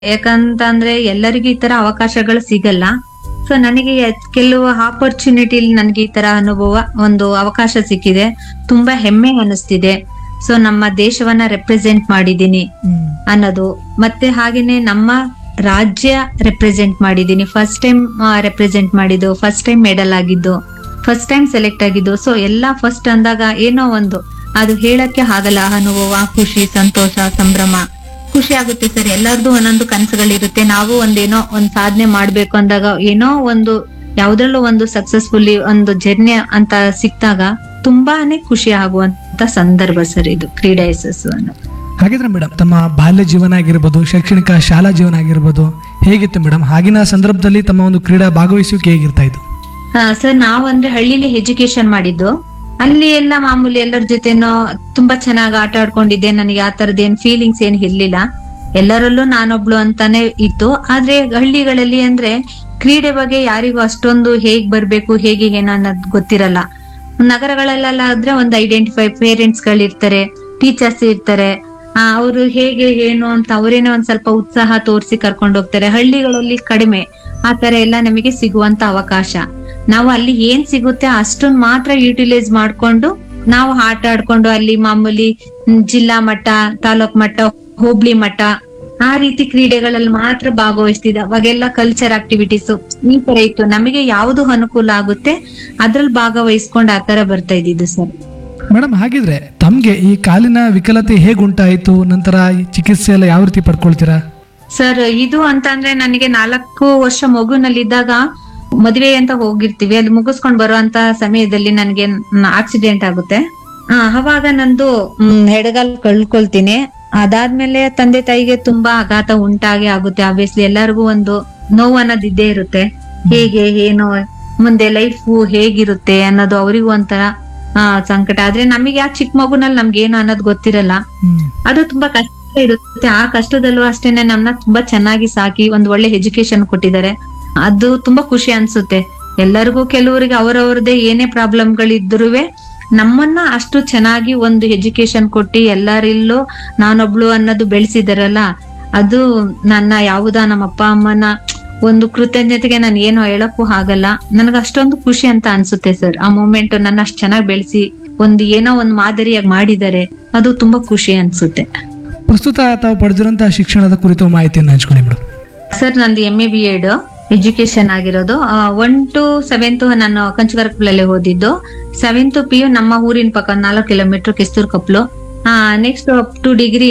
ಯಾಕಂತಂದ್ರೆ ಎಲ್ಲರಿಗೂ ಈ ತರ ಅವಕಾಶಗಳು ಸಿಗಲ್ಲ. ಸೊ ನನಗೆ ಕೆಲವು ಆಪರ್ಚುನಿಟಿ ನನಗೆ ಈ ತರ ಅನುಭವ ಒಂದು ಅವಕಾಶ ಸಿಕ್ಕಿದೆ. ತುಂಬಾ ಹೆಮ್ಮೆ ಅನಿಸ್ತಿದೆ. ಸೊ ನಮ್ಮ ದೇಶವನ್ನ ರೆಪ್ರೆಸೆಂಟ್ ಮಾಡಿದೀನಿ ಅನ್ನೋದು, ಮತ್ತೆ ಹಾಗೇನೆ ನಮ್ಮ ರಾಜ್ಯ ರೆಪ್ರೆಸೆಂಟ್ ಮಾಡಿದೀನಿ. ಫಸ್ಟ್ ಟೈಮ್ ರೆಪ್ರೆಸೆಂಟ್ ಮಾಡಿದ್ದು, ಫಸ್ಟ್ ಟೈಮ್ ಮೆಡಲ್ ಆಗಿದ್ದು, ಫಸ್ಟ್ ಟೈಮ್ ಸೆಲೆಕ್ಟ್ ಆಗಿದ್ದು. ಸೊ ಎಲ್ಲಾ ಫಸ್ಟ್ ಅಂದಾಗ ಏನೋ ಒಂದು ಅದು ಹೇಳಕ್ಕೆ ಆಗಲ್ಲ. ಅನುಭವ, ಖುಷಿ, ಸಂತೋಷ, ಸಂಭ್ರಮ, ಖುಷಿ ಆಗುತ್ತೆ ಸರ್. ಎಲ್ಲರದು ಒಂದೊಂದು ಕನಸುಗಳಿರುತ್ತೆ. ನಾವು ಒಂದೇನೋ ಒಂದ್ ಸಾಧನೆ ಮಾಡ್ಬೇಕು ಅಂದಾಗ ಏನೋ ಒಂದು ಯಾವ್ದ್ರಲ್ಲೂ ಒಂದು ಸಕ್ಸಸ್ಫುಲಿ ಒಂದು ಜರ್ನಿ ಅಂತ ಸಿಕ್ತಾಗ ತುಂಬಾನೇ ಖುಷಿ ಆಗುವಂತ ಸಂದರ್ಭ ಸರ್ ಇದು ಕ್ರೀಡಾ ಯಶಸ್ಸು ಅನ್ನೋದು. ಹಾಗಿದ್ರೆ ಮೇಡಮ್, ತಮ್ಮ ಬಾಲ್ಯ ಜೀವನ ಆಗಿರ್ಬೋದು, ಶೈಕ್ಷಣಿಕ ಶಾಲಾ ಜೀವನ ಆಗಿರ್ಬೋದು, ಹೇಗಿತ್ತು ಮೇಡಮ್? ಆಗಿನ ಸಂದರ್ಭದಲ್ಲಿ ತಮ್ಮ ಒಂದು ಕ್ರೀಡಾ ಭಾಗವಹಿಸುವಿಕೆ ಹೇಗಿರ್ತಾ ಇತ್ತು? ಸರ್ ನಾವು ಅಂದ್ರೆ ಹಳ್ಳಿಲಿ ಎಜುಕೇಶನ್ ಮಾಡಿದ್ದು. ಅಲ್ಲಿ ಎಲ್ಲ ಮಾಮೂಲಿ ಎಲ್ಲರ ಜೊತೆನೋ ತುಂಬಾ ಚೆನ್ನಾಗಿ ಆಟ ಆಡ್ಕೊಂಡಿದ್ದೆ. ನನಗೆ ಆ ತರದ ಏನ್ ಫೀಲಿಂಗ್ಸ್ ಏನ್ ಇರ್ಲಿಲ್ಲ. ಎಲ್ಲರಲ್ಲೂ ನಾನೊಬ್ಳು ಅಂತಾನೆ ಇತ್ತು. ಆದ್ರೆ ಹಳ್ಳಿಗಳಲ್ಲಿ ಅಂದ್ರೆ ಕ್ರೀಡೆ ಬಗ್ಗೆ ಯಾರಿಗೂ ಅಷ್ಟೊಂದು ಹೇಗ್ ಬರ್ಬೇಕು, ಹೇಗೆ ಏನು ಅನ್ನೋದು ಗೊತ್ತಿರಲ್ಲ. ನಗರಗಳಲ್ಲೆಲ್ಲ ಆದ್ರೆ ಒಂದು ಐಡೆಂಟಿಫೈ ಪೇರೆಂಟ್ಸ್ ಗಳಿರ್ತಾರೆ, ಟೀಚರ್ಸ್ ಇರ್ತಾರೆ. ಅವರು ಹೇಗೆ ಏನು ಅಂತ ಅವರೇನೆ ಒಂದ್ ಸ್ವಲ್ಪ ಉತ್ಸಾಹ ತೋರಿಸಿ ಕರ್ಕೊಂಡು ಹೋಗ್ತಾರೆ. ಹಳ್ಳಿಗಳಲ್ಲಿ ಕಡಿಮೆ ಆ ತರ ಎಲ್ಲ ನಮಗೆ ಸಿಗುವಂತ ಅವಕಾಶ. ನಾವು ಅಲ್ಲಿ ಏನ್ ಸಿಗುತ್ತೆ ಅಷ್ಟೊಂದ್ ಮಾತ್ರ ಯುಟಿಲೈಸ್ ಮಾಡ್ಕೊಂಡು ನಾವು ಆಟ ಆಡ್ಕೊಂಡು ಅಲ್ಲಿ ಮಾಮೂಲಿ ಜಿಲ್ಲಾ ಮಟ್ಟ, ತಾಲೂಕ್ ಮಟ್ಟ, ಹೋಬ್ಳಿ ಮಟ್ಟ ಆ ರೀತಿ ಕ್ರೀಡೆಗಳಲ್ಲಿ ಮಾತ್ರ ಭಾಗವಹಿಸ್ತಿದ್ದೆ. ಅವಾಗೆಲ್ಲ ಕಲ್ಚರ್ ಆಕ್ಟಿವಿಟೀಸ್ ಈ ತರ ಇತ್ತು. ನಮಗೆ ಯಾವ್ದು ಅನುಕೂಲ ಆಗುತ್ತೆ ಅದ್ರಲ್ಲಿ ಭಾಗವಹಿಸ್ಕೊಂಡು ಆ ತರ ಬರ್ತಾ ಇದ್ದಿದ್ದು ಸರ್. ಮೇಡಮ್, ಹಾಗಿದ್ರೆ ತಮ್ಗೆ ಈ ಕಾಲಿನ ವಿಕಲತೆ ಹೇಗೆ ಉಂಟಾಯಿತು? ನಂತರ ಈ ಚಿಕಿತ್ಸೆ ಎಲ್ಲ ಯಾವ ರೀತಿ ಪಡ್ಕೊಳ್ತೀರಾ? ಸರ್ ಇದು ಅಂತಂದ್ರೆ ನನಗೆ 4 ವರ್ಷ ಮಗುನಲ್ಲಿದ್ದಾಗ ಮದುವೆ ಅಂತ ಹೋಗಿರ್ತೀವಿ. ಅಲ್ಲಿ ಮುಗಿಸ್ಕೊಂಡ್ ಬರುವಂತ ಸಮಯದಲ್ಲಿ ನನಗೆ ಆಕ್ಸಿಡೆಂಟ್ ಆಗುತ್ತೆ. ಅವಾಗ ನಂದು ಎಡಗಾಲ್ ಕಳ್ಕೊಳ್ತೀನಿ. ಅದಾದ್ಮೇಲೆ ತಂದೆ ತಾಯಿಗೆ ತುಂಬಾ ಆಘಾತ ಉಂಟಾಗಿ ಆಗುತ್ತೆ. ಆಬ್ವಿಯಸ್ಲಿ ಎಲ್ಲರಿಗೂ ಒಂದು ನೋವು ಅನ್ನೋದು ಇದ್ದೇ ಇರುತ್ತೆ. ಹೇಗೆ ಏನು ಮುಂದೆ ಲೈಫ್ ಹೇಗಿರುತ್ತೆ ಅನ್ನೋದು ಅವರಿಗೂ ಒಂಥರ ಸಂಕಟ. ಆದ್ರೆ ನಮಗೆ ಆ ಚಿಕ್ಕ ಮಗುನಲ್ಲಿ ನಮ್ಗೆ ಏನು ಅನ್ನೋದು ಗೊತ್ತಿರಲ್ಲ. ಅದು ತುಂಬಾ ಕಷ್ಟ ಇರುತ್ತೆ. ಆ ಕಷ್ಟದಲ್ಲೂ ಅಷ್ಟೇನೆ ನಮ್ನ ತುಂಬಾ ಚೆನ್ನಾಗಿ ಸಾಕಿ ಒಂದ್ ಒಳ್ಳೆ ಎಜುಕೇಶನ್ ಕೊಟ್ಟಿದ್ದಾರೆ. ಅದು ತುಂಬಾ ಖುಷಿ ಅನ್ಸುತ್ತೆ. ಎಲ್ಲರಿಗೂ ಕೆಲವರಿಗೆ ಅವರವ್ರದೇ ಏನೇ ಪ್ರಾಬ್ಲಮ್ಗಳಿದ್ರುವೆ ನಮ್ಮನ್ನ ಅಷ್ಟು ಚೆನ್ನಾಗಿ ಒಂದು ಎಜುಕೇಶನ್ ಕೊಟ್ಟು ಎಲ್ಲರಿಲ್ಲೂ ನಾನೊಬ್ಳು ಅನ್ನೋದು ಬೆಳೆಸಿದಾರಲ್ಲ, ಅದು ನನ್ನ ನಮ್ಮ ಅಪ್ಪ ಅಮ್ಮನ ಒಂದು ಕೃತಜ್ಞತೆಗೆ ನಾನು ಏನೋ ಹೇಳಕ್ಕೂ ಆಗಲ್ಲ. ನನಗೆ ಅಷ್ಟೊಂದು ಖುಷಿ ಅಂತ ಅನ್ಸುತ್ತೆ ಸರ್. ಆ ಮೂಮೆಂಟ್ ನನ್ನ ಅಷ್ಟು ಚೆನ್ನಾಗಿ ಬೆಳೆಸಿ ಒಂದು ಏನೋ ಒಂದು ಮಾದರಿಯಾಗಿ ಮಾಡಿದ್ದಾರೆ. ಅದು ತುಂಬಾ ಖುಷಿ ಅನ್ಸುತ್ತೆ. ಪ್ರಸ್ತುತ ತಾವು ಪಡೆದಿರುವಂತಹ ಶಿಕ್ಷಣದ ಕುರಿತು ಮಾಹಿತಿಯನ್ನು ಹಂಚ್ಕೊಳ್ಳಿ ಮೇಡಮ್. ಸರ್ ನಂದು MA B.Ed ಎಜುಕೇಶನ್ ಆಗಿರೋದು. 1 to 7th ನಾನು ಕಂಚುಗರಕಲ್ಲೇ ಓದಿದ್ದು. 7th PU ನಮ್ಮ ಊರಿನ ಪಕ್ಕ 4 kilometre ಕಿಸ್ತೂರ್ ಕಪ್ಲು. Next up to degree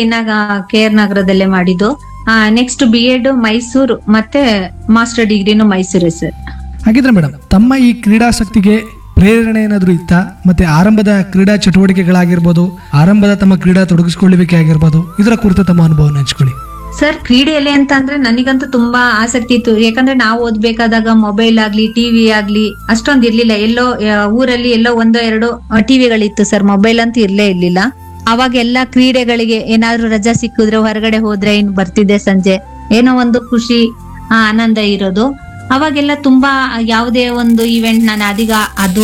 KR ನಗರದಲ್ಲೇ ಮಾಡಿದ್ದು. ನೆಕ್ಸ್ಟ್ B.Ed ಮೈಸೂರು, ಮತ್ತೆ ಮಾಸ್ಟರ್ ಡಿಗ್ರಿನು ಮೈಸೂರೇ ಸರ್. ಹಾಗಿದ್ರೆ ಮೇಡಮ್, ತಮ್ಮ ಈ ಕ್ರೀಡಾಸಕ್ತಿಗೆ ಪ್ರೇರಣೆ ಏನಾದ್ರು ಇತ್ತಾ? ಮತ್ತೆ ಆರಂಭದ ಕ್ರೀಡಾ ಚಟುವಟಿಕೆಗಳಾಗಿರ್ಬೋದು, ಆರಂಭದ ತಮ್ಮ ಕ್ರೀಡಾ ತೊಡಗಿಸಿಕೊಳ್ಳುವಿಕೆ ಆಗಿರ್ಬೋದು, ಇದರ ಕುರಿತು ತಮ್ಮ ಅನುಭವನ ಹಂಚ್ಕೊಳ್ಳಿ. ಸರ್ ಕ್ರೀಡೆಯಲ್ಲಿ ಅಂತ ಅಂದ್ರೆ ನನಗಂತೂ ತುಂಬಾ ಆಸಕ್ತಿ ಇತ್ತು. ಯಾಕಂದ್ರೆ ನಾವು ಓದ್ಬೇಕಾದಾಗ ಮೊಬೈಲ್ ಆಗ್ಲಿ ಟಿವಿ ಆಗ್ಲಿ ಅಷ್ಟೊಂದ್ ಇರ್ಲಿಲ್ಲ. ಎಲ್ಲೋ ಊರಲ್ಲಿ ಎಲ್ಲೋ 1-2 ಟಿವಿಗಳಿತ್ತು ಸರ್. ಮೊಬೈಲ್ ಅಂತೂ ಇರ್ಲೇ ಇರ್ಲಿಲ್ಲ. ಅವಾಗ ಎಲ್ಲಾ ಕ್ರೀಡೆಗಳಿಗೆ ಏನಾದ್ರು ರಜಾ ಸಿಕ್ಕಿದ್ರೆ ಹೊರಗಡೆ ಹೋದ್ರೆ ಇನ್ ಬರ್ತಿದ್ದೆ ಸಂಜೆ. ಏನೋ ಒಂದು ಖುಷಿ, ಆನಂದ ಇರೋದು. ಅವಾಗೆಲ್ಲ ತುಂಬಾ ಯಾವುದೇ ಒಂದು ಇವೆಂಟ್ ನಾನು ಅದು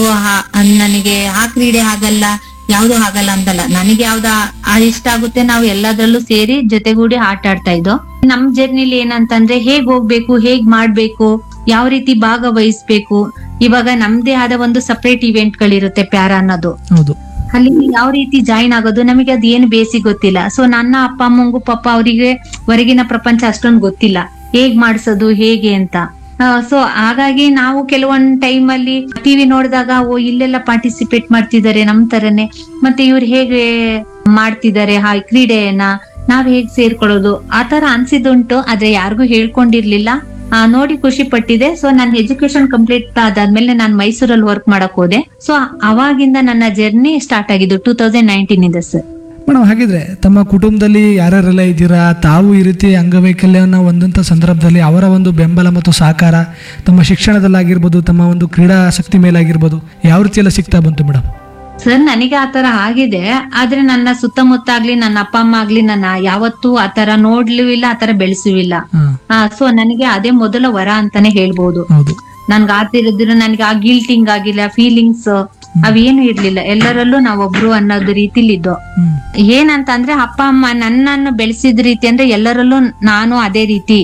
ನನಗೆ ಆ ಕ್ರೀಡೆ ಆಗಲ್ಲ, ಯಾವ್ದು ಆಗಲ್ಲ ಅಂತಲ್ಲ. ನನಗೆ ಯಾವ್ದ ಇಷ್ಟ ಆಗುತ್ತೆ ನಾವು ಎಲ್ಲದ್ರಲ್ಲೂ ಸೇರಿ ಜೊತೆಗೂಡಿ ಆಟ ಆಡ್ತಾ ಇದ್ದೋ. ನಮ್ ಜರ್ನಿಲಿ ಏನಂತಂದ್ರೆ ಹೇಗ್ ಹೋಗ್ಬೇಕು, ಹೇಗ್ ಮಾಡ್ಬೇಕು, ಯಾವ ರೀತಿ ಭಾಗವಹಿಸ್ಬೇಕು. ಇವಾಗ ನಮ್ದೇ ಆದ ಒಂದು ಸಪರೇಟ್ ಇವೆಂಟ್ ಗಳಿರುತ್ತೆ ಪ್ಯಾರಾ ಅನ್ನೋದು. ಅಲ್ಲಿ ಯಾವ ರೀತಿ ಜಾಯಿನ್ ಆಗೋದು ನಮಗೆ ಅದ್ ಏನು ಬೇಸಿಕ್ ಗೊತ್ತಿಲ್ಲ. ಸೊ ನನ್ನ ಅಪ್ಪ ಅಮ್ಮಂಗೂ ಪಾಪ ಅವರಿಗೆ ಹೊರಗಿನ ಪ್ರಪಂಚ ಅಷ್ಟೊಂದು ಗೊತ್ತಿಲ್ಲ, ಹೇಗ್ ಮಾಡ್ಸೋದು ಹೇಗೆ ಅಂತ. ಸೊ ಹಾಗಾಗಿ ನಾವು ಕೆಲವೊಂದ್ ಟೈಮ್ ಅಲ್ಲಿ ಟಿವಿ ನೋಡಿದಾಗ ಇಲ್ಲೆಲ್ಲ ಪಾರ್ಟಿಸಿಪೇಟ್ ಮಾಡ್ತಿದ್ದಾರೆ ನಮ್ ತರನೇ, ಮತ್ತೆ ಇವ್ರು ಹೇಗೆ ಮಾಡ್ತಿದ್ದಾರೆ ಆ ಕ್ರೀಡೆಯನ್ನ, ನಾವ್ ಹೇಗ್ ಸೇರ್ಕೊಳ್ಳೋದು ಆ ತರ ಅನ್ಸಿದುಂಟು. ಆದ್ರೆ ಯಾರಿಗೂ ಹೇಳ್ಕೊಂಡಿರ್ಲಿಲ್ಲ. ನೋಡಿ ಖುಷಿ ಪಟ್ಟಿದೆ. ಸೊ ನನ್ನ ಎಜುಕೇಶನ್ ಕಂಪ್ಲೀಟ್ ಆದಾದ್ಮೇಲೆ ನಾನು ಮೈಸೂರಲ್ಲಿ ವರ್ಕ್ ಮಾಡಕ್ ಹೋದೆ. ಸೊ ಅವಾಗಿಂದ ನನ್ನ ಜರ್ನಿ ಸ್ಟಾರ್ಟ್ ಆಗಿದ್ದು 2019 ಇಂದ ಸರ್. ಮೇಡಮ್, ಹಾಗಿದ್ರೆ ತಮ್ಮ ಕುಟುಂಬದಲ್ಲಿ ಯಾರ್ಯಾರೆಲ್ಲ ಇದ್ದೀರಾ? ತಾವು ಈ ರೀತಿ ಅಂಗವೈಕಲ್ಯವನ್ನು ಹೊಂದಂತ ಸಂದರ್ಭದಲ್ಲಿ ಅವರ ಒಂದು ಬೆಂಬಲ ಮತ್ತು ಸಹಕಾರ ತಮ್ಮ ಶಿಕ್ಷಣದಲ್ಲಾಗಿರ್ಬೋದು, ತಮ್ಮ ಒಂದು ಕ್ರೀಡಾಸಕ್ತಿ ಮೇಲಾಗಿರ್ಬೋದು, ಯಾವ ರೀತಿ ಎಲ್ಲ ಸಿಗ್ತಾ ಬಂತು ಮೇಡಮ್? ಸರ್ ನನಗೆ ಆತರ ಆಗಿದೆ. ಆದ್ರೆ ನನ್ನ ಸುತ್ತಮುತ್ತ ಆಗ್ಲಿ ನನ್ನ ಅಪ್ಪ ಅಮ್ಮ ಆಗ್ಲಿ ನನ್ನ ಯಾವತ್ತೂ ಆತರ ನೋಡ್ಲೂ ಇಲ್ಲ, ಆತರ ಬೆಳೆಸೂ ಇಲ್ಲ. ಸೊ ನನಗೆ ಅದೇ ಮೊದಲ ವರ ಅಂತಾನೆ ಹೇಳ್ಬೋದು. ನನ್ಗೆ ಆತಿರಿದ್ರೆ ನನಗೆ ಆ ಗಿಲ್ಟಿಂಗ್ ಆಗಿಲ್ಲ, ಫೀಲಿಂಗ್ಸ್ ಅವೇನು ಇರ್ಲಿಲ್ಲ, ಎಲ್ಲರಲ್ಲೂ ನಾವೊಬ್ರು ಅನ್ನೋದು ರೀತಿಲಿದ್ದು. ಹ್ಮ್ ಏನಂತ ಅಂದ್ರೆ ಅಪ್ಪ ಅಮ್ಮ ನನ್ನನ್ನು ಬೆಳೆಸಿದ ರೀತಿ ಅಂದ್ರೆ ಎಲ್ಲರಲ್ಲೂ ನಾನು ಅದೇ ರೀತಿ